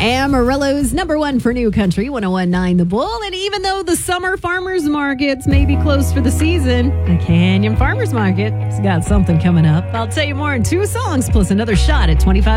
Amarillo's number one for New Country, 101.9 The Bull. And even though the summer farmers markets may be closed for the season, the Canyon Farmers Market has got something coming up. I'll tell you more in 2 songs plus another shot at 25.